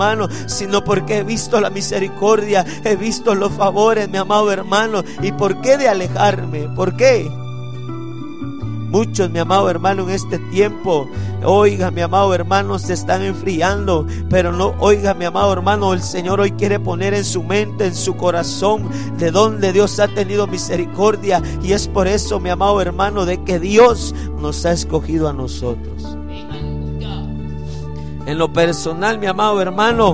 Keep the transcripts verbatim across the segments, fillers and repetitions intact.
hermano, sino porque he visto la misericordia, he visto los favores, mi amado hermano. ¿Y por qué de alejarme? ¿Por qué? Muchos, mi amado hermano, en este tiempo, oiga, mi amado hermano, se están enfriando. Pero no, oiga, mi amado hermano, el Señor hoy quiere poner en su mente, en su corazón, de donde Dios ha tenido misericordia. Y es por eso, mi amado hermano, de que Dios nos ha escogido a nosotros. En lo personal, mi amado hermano,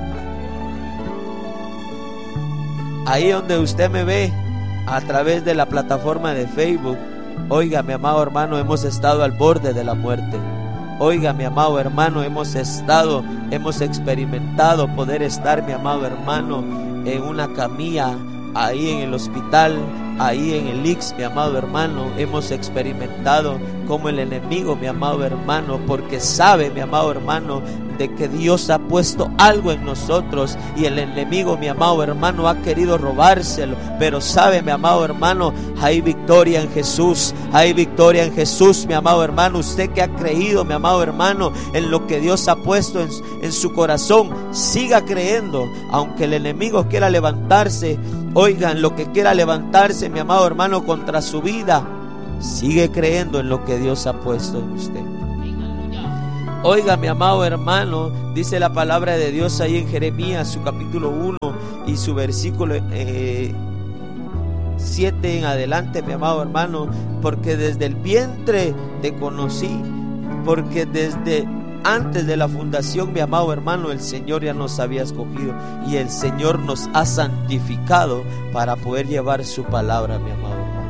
ahí donde usted me ve, a través de la plataforma de Facebook, oiga, mi amado hermano, hemos estado al borde de la muerte. Oiga, mi amado hermano, hemos estado, hemos experimentado poder estar, mi amado hermano, en una camilla, ahí en el hospital, ahí en el I C S, mi amado hermano. Hemos experimentado como el enemigo, mi amado hermano, porque sabe, mi amado hermano, de que Dios ha puesto algo en nosotros, y el enemigo, mi amado hermano, ha querido robárselo. Pero sabe, mi amado hermano, hay victoria en Jesús, hay victoria en Jesús, mi amado hermano. Usted que ha creído, mi amado hermano, en lo que Dios ha puesto en, en su corazón, siga creyendo, aunque el enemigo quiera levantarse. Oigan, lo que quiera levantarse, mi amado hermano, contra su vida, sigue creyendo en lo que Dios ha puesto en usted. Oiga, mi amado hermano, dice la palabra de Dios ahí en Jeremías, su capítulo uno y su versículo eh, siete en adelante, mi amado hermano. Porque desde el vientre te conocí, porque desde antes de la fundación, mi amado hermano, el Señor ya nos había escogido, y el Señor nos ha santificado para poder llevar su palabra, mi amado hermano.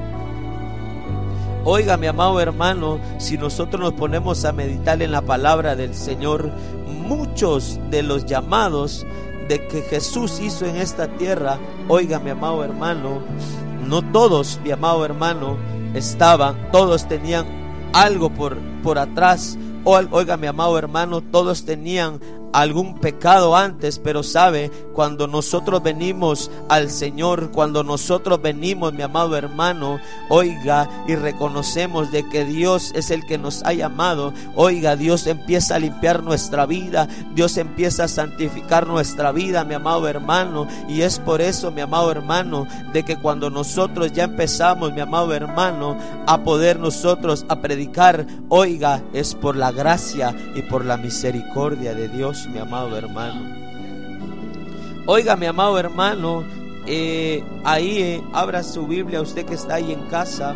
Oiga, mi amado hermano, si nosotros nos ponemos a meditar en la palabra del Señor, muchos de los llamados de que Jesús hizo en esta tierra, oiga, mi amado hermano, no todos, mi amado hermano, estaban, todos tenían algo por, por atrás. Oiga, mi amado hermano, todos tenían algún pecado antes, pero sabe, cuando nosotros venimos al Señor, cuando nosotros venimos, mi amado hermano, oiga, y reconocemos de que Dios es el que nos ha llamado, oiga, Dios empieza a limpiar nuestra vida, Dios empieza a santificar nuestra vida, mi amado hermano. Y es por eso, mi amado hermano, de que cuando nosotros ya empezamos, mi amado hermano, a poder nosotros a predicar, oiga, es por la gracia y por la misericordia de Dios, mi amado hermano. Oiga, mi amado hermano, eh, ahí eh, abra su Biblia, usted que está ahí en casa,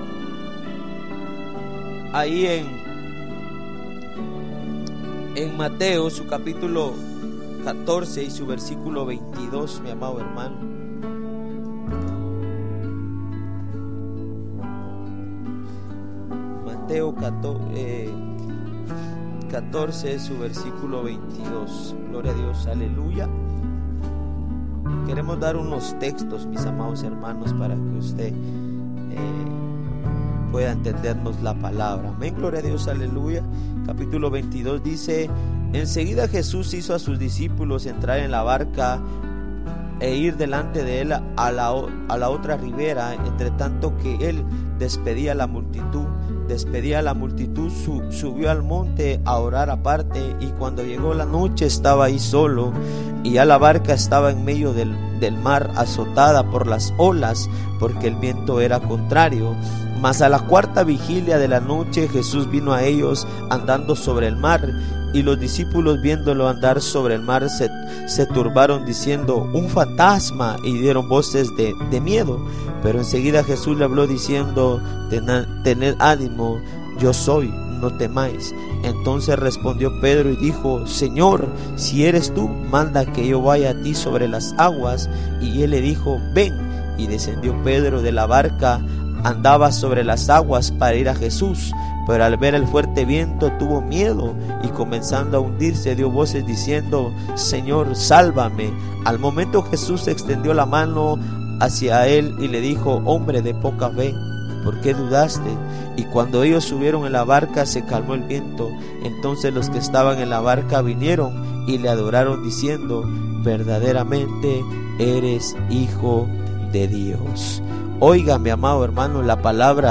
ahí en en Mateo, su capítulo catorce y su versículo veintidós, mi amado hermano. Mateo catorce, eh, catorce, su versículo veintidós. Gloria a Dios, aleluya. Queremos dar unos textos, mis amados hermanos, para que usted eh, pueda entendernos la palabra. Amén, gloria a Dios, aleluya. Capítulo veintidós dice: enseguida Jesús hizo a sus discípulos entrar en la barca e ir delante de él a la, a la otra ribera, entre tanto que él despedía a la multitud. Despedía a la multitud, su, subió al monte a orar aparte, y cuando llegó la noche estaba ahí solo, y ya la barca estaba en medio del, del mar, azotada por las olas, porque el viento era contrario. Mas a la cuarta vigilia de la noche Jesús vino a ellos andando sobre el mar, y los discípulos, viéndolo andar sobre el mar, se, se turbaron diciendo: un fantasma, y dieron voces de, de miedo. Pero enseguida Jesús le habló diciendo: tened, tened ánimo, yo soy, no temáis. Entonces respondió Pedro y dijo: Señor, si eres tú, manda que yo vaya a ti sobre las aguas. Y él le dijo: ven. Y descendió Pedro de la barca, andaba sobre las aguas para ir a Jesús, pero al ver el fuerte viento tuvo miedo, y comenzando a hundirse dio voces diciendo: Señor, sálvame. Al momento Jesús extendió la mano hacia él y le dijo: hombre de poca fe, ¿por qué dudaste? Y cuando ellos subieron en la barca se calmó el viento. Entonces los que estaban en la barca vinieron y le adoraron diciendo: verdaderamente eres Hijo de Dios. Oiga, mi amado hermano, la palabra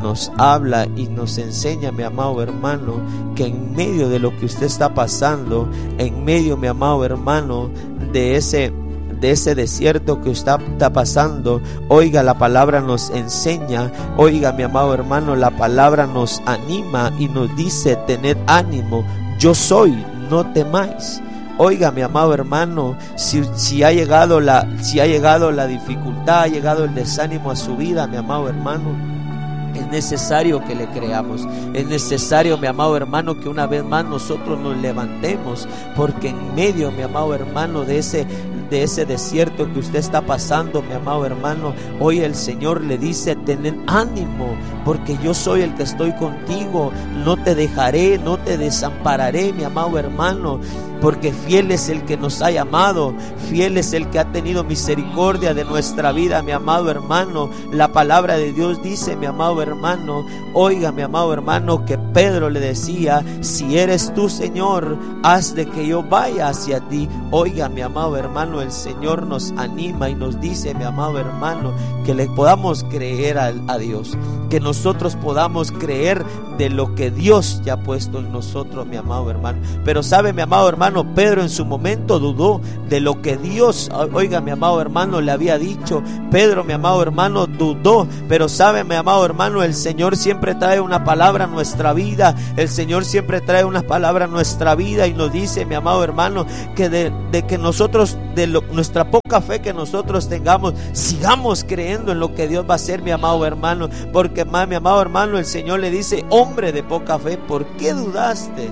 nos habla y nos enseña, mi amado hermano, que en medio de lo que usted está pasando, en medio, mi amado hermano, de ese de ese desierto que usted está pasando, oiga, la palabra nos enseña, oiga, mi amado hermano, la palabra nos anima y nos dice: tened ánimo, yo soy, no temáis. Oiga, mi amado hermano, si, si ha llegado la, si ha llegado la dificultad, ha llegado el desánimo a su vida, mi amado hermano, es necesario que le creamos. Es necesario, mi amado hermano, que una vez más nosotros nos levantemos, porque en medio, mi amado hermano, de ese de ese desierto que usted está pasando, mi amado hermano, hoy el Señor le dice: tened ánimo, porque yo soy el que estoy contigo, no te dejaré, no te desampararé, mi amado hermano, porque fiel es el que nos ha llamado, fiel es el que ha tenido misericordia de nuestra vida, mi amado hermano. La palabra de Dios dice, mi amado hermano, oiga, mi amado hermano, que Pedro le decía: si eres tú, Señor, haz de que yo vaya hacia ti. Oiga, mi amado hermano, el Señor nos anima y nos dice, mi amado hermano, que le podamos creer a, a Dios, que nosotros podamos creer de lo que Dios ya ha puesto en nosotros, mi amado hermano. Pero sabe, mi amado hermano, Pedro en su momento dudó de lo que Dios, oiga, mi amado hermano, le había dicho. Pedro, mi amado hermano, dudó. Pero sabe, mi amado hermano, el Señor siempre trae una palabra a nuestra vida. El Señor siempre trae una palabra a nuestra vida y nos dice, mi amado hermano, que de, de que nosotros, de lo, nuestra poca fe que nosotros tengamos, sigamos creyendo en lo que Dios va a hacer, mi amado hermano. Porque más, mi amado hermano, el Señor le dice: hombre de poca fe, ¿por qué dudaste?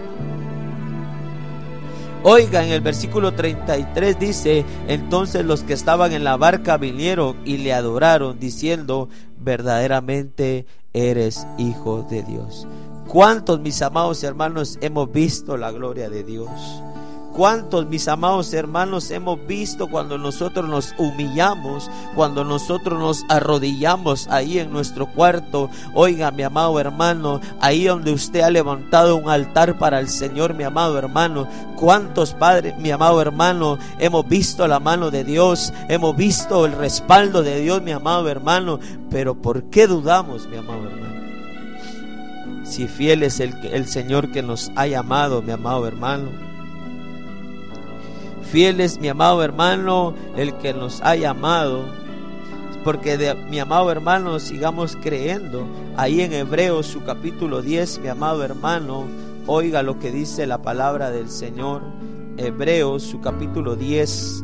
Oiga, en el versículo treinta y tres dice: entonces los que estaban en la barca vinieron y le adoraron, diciendo: verdaderamente eres Hijo de Dios. ¿Cuántos, mis amados hermanos, hemos visto la gloria de Dios? ¿Cuántos, mis amados hermanos, hemos visto cuando nosotros nos humillamos, cuando nosotros nos arrodillamos ahí en nuestro cuarto? Oiga, mi amado hermano, ahí donde usted ha levantado un altar para el Señor, mi amado hermano. ¿Cuántos, padres, mi amado hermano, hemos visto la mano de Dios, hemos visto el respaldo de Dios, mi amado hermano? Pero ¿por qué dudamos, mi amado hermano? Si fiel es el, el Señor que nos ha llamado, mi amado hermano. Fiel es, mi amado hermano, el que nos ha llamado. Porque de, mi amado hermano, sigamos creyendo. Ahí en Hebreos su capítulo diez, mi amado hermano, oiga lo que dice la palabra del Señor. Hebreos su capítulo diez.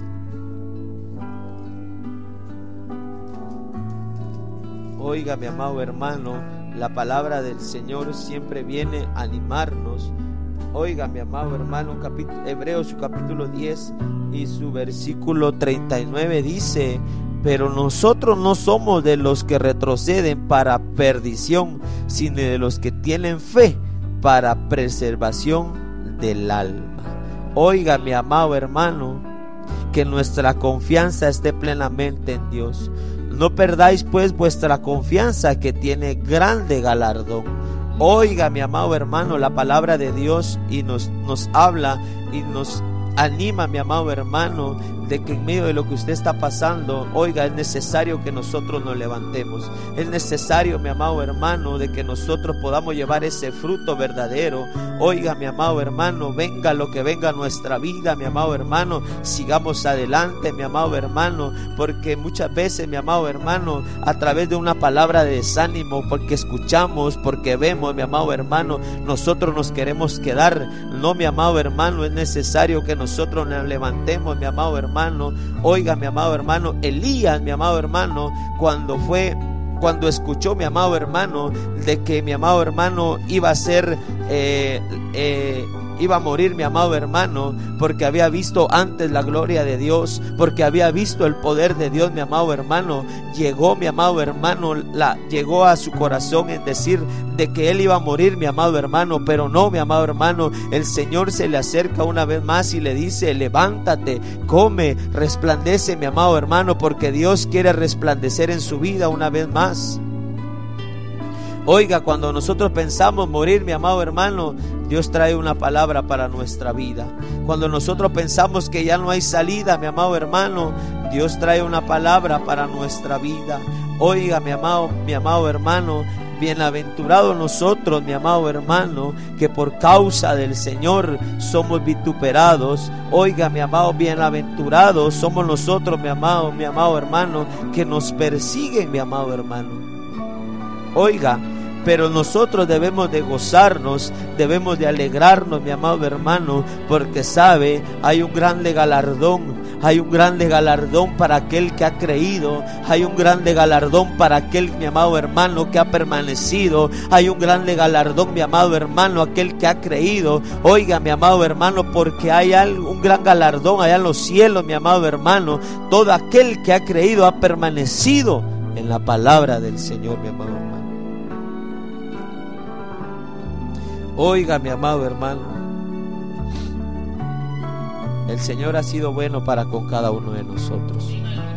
Oiga, mi amado hermano, la palabra del Señor siempre viene a animarnos. Oiga, mi amado hermano, capítulo, Hebreos su capítulo diez y su versículo treinta y nueve dice: pero nosotros no somos de los que retroceden para perdición, sino de los que tienen fe para preservación del alma. Oiga, mi amado hermano, que nuestra confianza esté plenamente en Dios. No perdáis pues vuestra confianza, que tiene grande galardón. Oiga, mi amado hermano, la palabra de Dios y nos, nos habla y nos anima, mi amado hermano, de que en medio de lo que usted está pasando, oiga, es necesario que nosotros nos levantemos. Es necesario, mi amado hermano, de que nosotros podamos llevar ese fruto verdadero. Oiga, mi amado hermano, venga lo que venga a nuestra vida, mi amado hermano, sigamos adelante, mi amado hermano, porque muchas veces, mi amado hermano, a través de una palabra de desánimo, porque escuchamos, porque vemos, mi amado hermano, nosotros nos queremos quedar. No, mi amado hermano, es necesario que nosotros nos levantemos, mi amado hermano. Oiga, mi amado hermano, Elías, mi amado hermano, cuando fue cuando escuchó, mi amado hermano, de que mi amado hermano iba a ser eh, eh, iba a morir, mi amado hermano, porque había visto antes la gloria de Dios, porque había visto el poder de Dios, mi amado hermano, llegó, mi amado hermano, la, llegó a su corazón en decir de que él iba a morir, mi amado hermano. Pero no, mi amado hermano, el Señor se le acerca una vez más y le dice: levántate, come, resplandece, mi amado hermano, porque Dios quiere resplandecer en su vida una vez más. Oiga, cuando nosotros pensamos morir, mi amado hermano, Dios trae una palabra para nuestra vida. Cuando nosotros pensamos que ya no hay salida, mi amado hermano, Dios trae una palabra para nuestra vida. Oiga, mi amado, mi amado hermano, bienaventurados nosotros, mi amado hermano, que por causa del Señor somos vituperados. Oiga, mi amado, bienaventurados somos nosotros, mi amado, mi amado hermano, que nos persiguen, mi amado hermano. Oiga, pero nosotros debemos de gozarnos, debemos de alegrarnos, mi amado hermano, porque sabe, hay un grande galardón. Hay un grande galardón para aquel que ha creído. Hay un grande galardón para aquel, mi amado hermano, que ha permanecido. Hay un grande galardón, mi amado hermano, aquel que ha creído. Oiga, mi amado hermano, porque hay un gran galardón allá en los cielos, mi amado hermano. Todo aquel que ha creído ha permanecido en la palabra del Señor, mi amado hermano. Oiga, mi amado hermano, el Señor ha sido bueno para con cada uno de nosotros.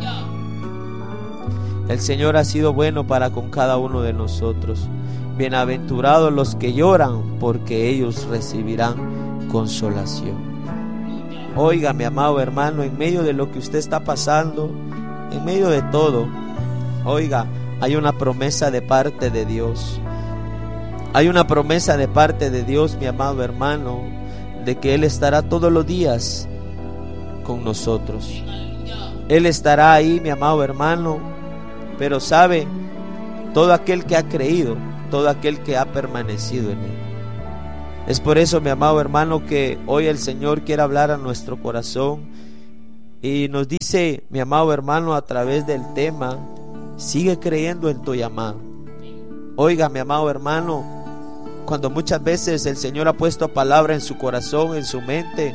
El Señor ha sido bueno para con cada uno de nosotros. Bienaventurados los que lloran, porque ellos recibirán consolación. Oiga, mi amado hermano, en medio de lo que usted está pasando, en medio de todo, oiga, hay una promesa de parte de Dios. Hay una promesa de parte de Dios, mi amado hermano, de que Él estará todos los días con nosotros. Él estará ahí, mi amado hermano. Pero sabe, todo aquel que ha creído, todo aquel que ha permanecido en Él. Es por eso, mi amado hermano, que hoy el Señor quiere hablar a nuestro corazón y nos dice, mi amado hermano, a través del tema: sigue creyendo en tu llamado. Oiga, mi amado hermano, cuando muchas veces el Señor ha puesto palabra en su corazón, en su mente,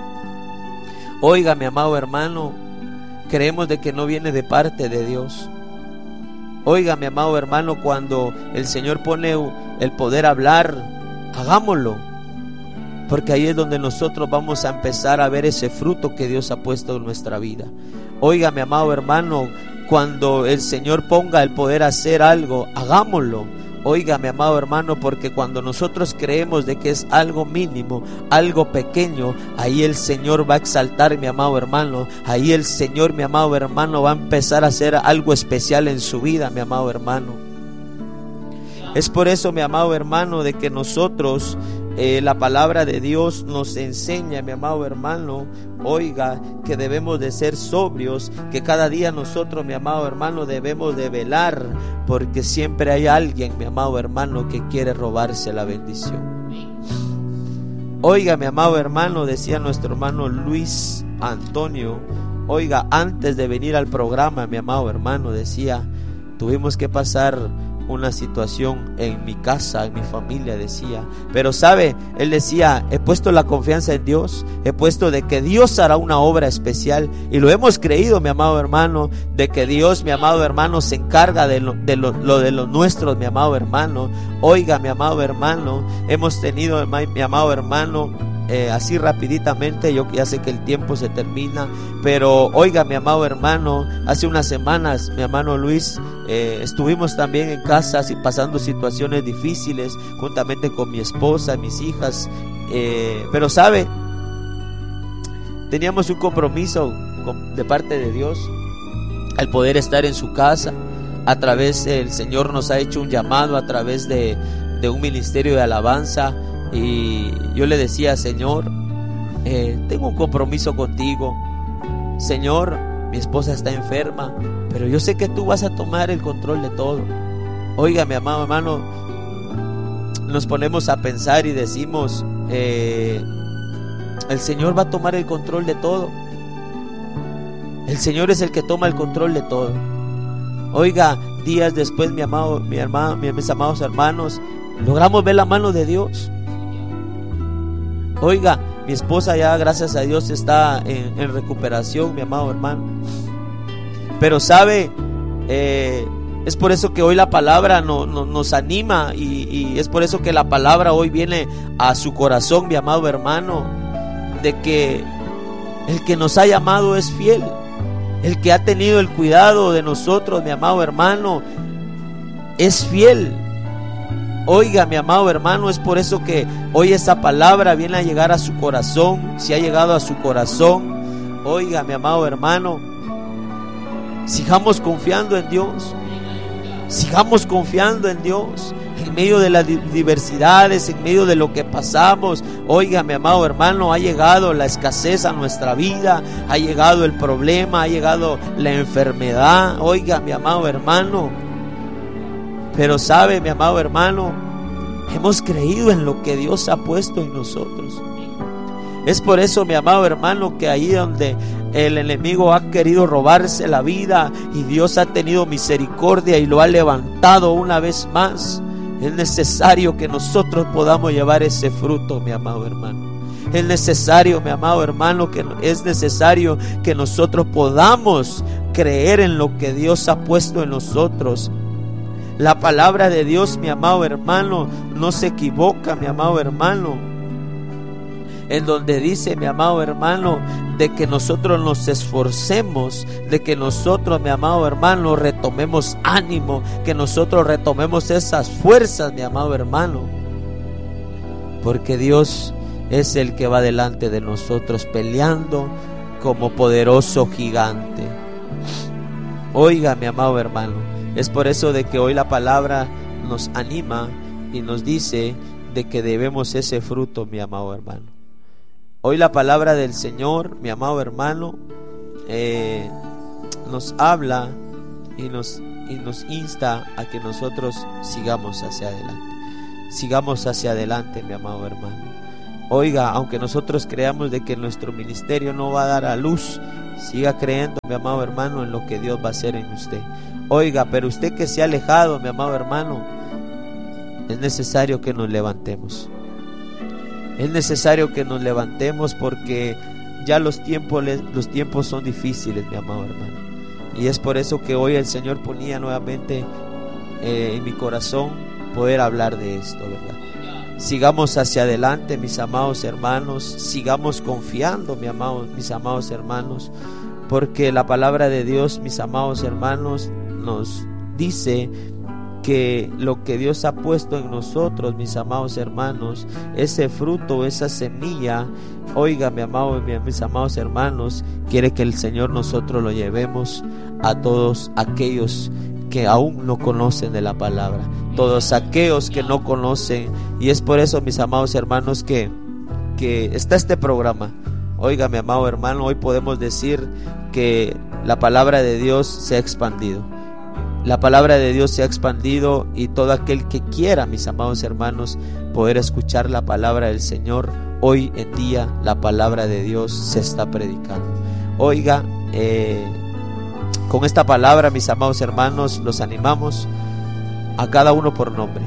oiga, mi amado hermano, creemos de que no viene de parte de Dios. Oiga, mi amado hermano, cuando el Señor pone el poder hablar, hagámoslo, porque ahí es donde nosotros vamos a empezar a ver ese fruto que Dios ha puesto en nuestra vida. Oiga, mi amado hermano, cuando el Señor ponga el poder hacer algo, hagámoslo. Oiga, mi amado hermano, porque cuando nosotros creemos de que es algo mínimo, algo pequeño, ahí el Señor va a exaltar, mi amado hermano. Ahí el Señor, mi amado hermano, va a empezar a hacer algo especial en su vida, mi amado hermano. Es por eso, mi amado hermano, de que nosotros, eh, la palabra de Dios nos enseña, mi amado hermano, oiga, que debemos de ser sobrios, que cada día nosotros, mi amado hermano, debemos de velar, porque siempre hay alguien, mi amado hermano, que quiere robarse la bendición. Oiga, mi amado hermano, decía nuestro hermano Luis Antonio, oiga, antes de venir al programa, mi amado hermano, decía, tuvimos que pasar una situación en mi casa, en mi familia, decía, pero sabe, él decía, he puesto la confianza en Dios, he puesto de que Dios hará una obra especial, y lo hemos creído, mi amado hermano, de que Dios, mi amado hermano, se encarga de lo de lo, lo de los nuestros, mi amado hermano. Oiga, mi amado hermano, hemos tenido, mi amado hermano, Eh, así rapiditamente, yo ya sé que el tiempo se termina, pero oiga, mi amado hermano, hace unas semanas, mi hermano Luis, eh, estuvimos también en casa pasando situaciones difíciles juntamente con mi esposa, mis hijas, eh, pero sabe, teníamos un compromiso de parte de Dios al poder estar en su casa. A través del Señor nos ha hecho un llamado a través de, de un ministerio de alabanza. Y yo le decía, Señor, eh, tengo un compromiso contigo. Señor, mi esposa está enferma, pero yo sé que tú vas a tomar el control de todo. Oiga, mi amado hermano, nos ponemos a pensar y decimos, eh, el Señor va a tomar el control de todo. El Señor es el que toma el control de todo. Oiga, días después, mi amado, mi hermano, mis amados hermanos, logramos ver la mano de Dios. Oiga, mi esposa ya, gracias a Dios, está en, en recuperación, mi amado hermano. Pero sabe, eh, es por eso que hoy la palabra no, no, nos anima y, y es por eso que la palabra hoy viene a su corazón, mi amado hermano, de que el que nos ha llamado es fiel, el que ha tenido el cuidado de nosotros, mi amado hermano, es fiel. Oiga, mi amado hermano, es por eso que hoy esa palabra viene a llegar a su corazón. Si ha llegado a su corazón, oiga, mi amado hermano, sigamos confiando en Dios, Sigamos confiando en Dios. En medio de las diversidades, en medio de lo que pasamos. Oiga, mi amado hermano, ha llegado la escasez a nuestra vida, ha llegado el problema, ha llegado la enfermedad. Oiga, mi amado hermano, pero sabe, mi amado hermano, hemos creído en lo que Dios ha puesto en nosotros. Es por eso, mi amado hermano, que ahí donde el enemigo ha querido robarse la vida y Dios ha tenido misericordia y lo ha levantado una vez más, es necesario que nosotros podamos llevar ese fruto, mi amado hermano. Es necesario, mi amado hermano, que es necesario que nosotros podamos creer en lo que Dios ha puesto en nosotros. La palabra de Dios, mi amado hermano, no se equivoca, mi amado hermano, en donde dice, mi amado hermano, de que nosotros nos esforcemos, de que nosotros, mi amado hermano, retomemos ánimo, que nosotros retomemos esas fuerzas, mi amado hermano, porque Dios es el que va delante de nosotros peleando como poderoso gigante. Oiga, mi amado hermano, es por eso de que hoy la palabra nos anima y nos dice de que debemos ese fruto, mi amado hermano. Hoy la palabra del Señor, mi amado hermano, eh, nos habla y nos, y nos insta a que nosotros sigamos hacia adelante. Sigamos hacia adelante, mi amado hermano. Oiga, aunque nosotros creamos de que nuestro ministerio no va a dar a luz, siga creyendo, mi amado hermano, en lo que Dios va a hacer en usted. Oiga, pero usted que se ha alejado, mi amado hermano, es necesario que nos levantemos. Es necesario que nos levantemos porque ya los tiempos, los tiempos son difíciles, mi amado hermano. Y es por eso que hoy el Señor ponía nuevamente eh, en mi corazón poder hablar de esto, ¿verdad? Sigamos hacia adelante, mis amados hermanos. Sigamos confiando, mi amado, mis amados hermanos, porque la palabra de Dios, mis amados hermanos, nos dice que lo que Dios ha puesto en nosotros, mis amados hermanos, ese fruto, esa semilla, oiga, mi amado, mis amados hermanos, quiere que el Señor nosotros lo llevemos a todos aquellos que aún no conocen de la palabra, todos aquellos que no conocen. Y es por eso, mis amados hermanos, que, que está este programa. Oiga, mi amado hermano, hoy podemos decir que la palabra de Dios se ha expandido. La palabra de Dios se ha expandido y todo aquel que quiera, mis amados hermanos, poder escuchar la palabra del Señor, hoy en día la palabra de Dios se está predicando. Oiga, eh, con esta palabra, mis amados hermanos, los animamos a cada uno por nombre.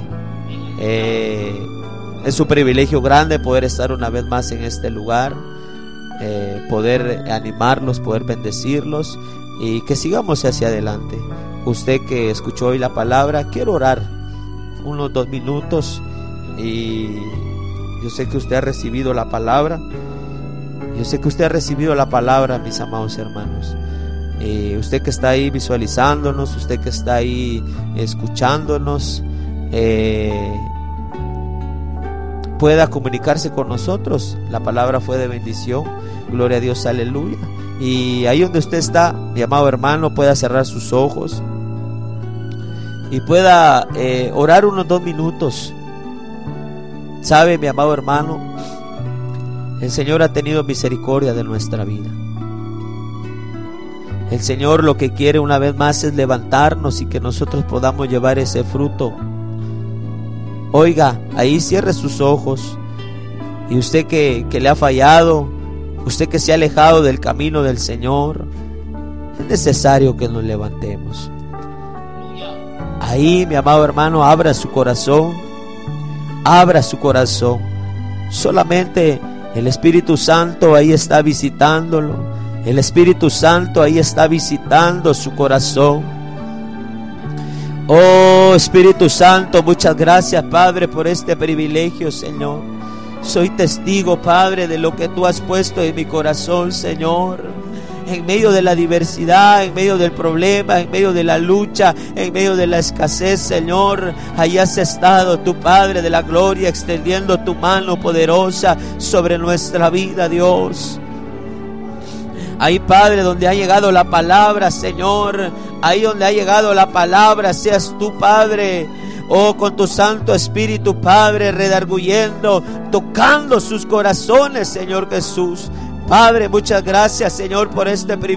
Eh, es un privilegio grande poder estar una vez más en este lugar, eh, poder animarlos, poder bendecirlos y que sigamos hacia adelante. Usted que escuchó hoy la palabra, quiero orar unos dos minutos y yo sé que usted ha recibido la palabra. Yo sé que usted ha recibido la palabra, mis amados hermanos. Eh, usted que está ahí visualizándonos, usted que está ahí escuchándonos, eh, pueda comunicarse con nosotros. La palabra fue de bendición. Gloria a Dios, aleluya. Y ahí donde usted está, mi amado hermano, pueda cerrar sus ojos y pueda eh, orar unos dos minutos. Sabe, mi amado hermano, el Señor ha tenido misericordia de nuestra vida. El Señor lo que quiere una vez más es levantarnos y que nosotros podamos llevar ese fruto. Oiga, ahí cierre sus ojos. Y usted que, que le ha fallado, usted que se ha alejado del camino del Señor, es necesario que nos levantemos. Ahí, mi amado hermano, abra su corazón. Abra su corazón. Solamente el Espíritu Santo ahí está visitándolo. El Espíritu Santo ahí está visitando su corazón. Oh Espíritu Santo, muchas gracias, Padre, por este privilegio, Señor. Soy testigo, Padre, de lo que tú has puesto en mi corazón, Señor. En medio de la diversidad, en medio del problema, en medio de la lucha, en medio de la escasez, Señor, ahí has estado tu Padre de la gloria, extendiendo tu mano poderosa sobre nuestra vida, Dios. Ahí, Padre, donde ha llegado la palabra, Señor, ahí donde ha llegado la palabra, seas tú, Padre, oh, con tu Santo Espíritu, Padre, redarguyendo, tocando sus corazones, Señor Jesús. Padre, muchas gracias, Señor, por este privilegio.